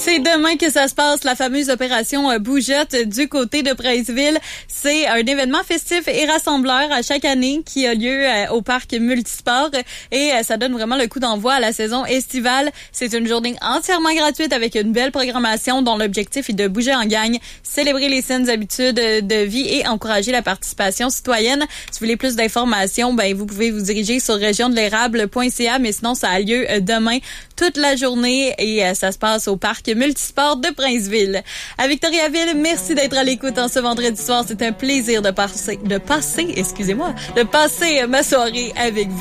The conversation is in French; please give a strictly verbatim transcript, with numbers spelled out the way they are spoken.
C'est demain que ça se passe, la fameuse opération Bougeotte du côté de Princeville. C'est un événement festif et rassembleur à chaque année qui a lieu au parc Multisport et ça donne vraiment le coup d'envoi à la saison estivale. C'est une journée entièrement gratuite avec une belle programmation dont l'objectif est de bouger en gang, célébrer les saines habitudes de vie et encourager la participation citoyenne. Si vous voulez plus d'informations, ben vous pouvez vous diriger sur région de l'érable point c a, mais sinon ça a lieu demain toute la journée et ça se passe au parc Multisport de Princeville. À Victoriaville, merci d'être à l'écoute en ce vendredi soir. C'est un plaisir de passer, de passer, excusez-moi, de passer ma soirée avec vous.